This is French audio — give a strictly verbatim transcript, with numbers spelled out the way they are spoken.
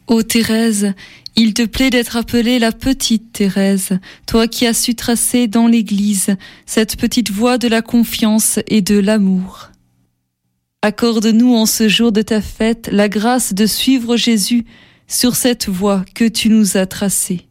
Ô Thérèse, il te plaît d'être appelée la petite Thérèse, toi qui as su tracer dans l'Église cette petite voie de la confiance et de l'amour. Accorde-nous en ce jour de ta fête la grâce de suivre Jésus sur cette voie que tu nous as tracée.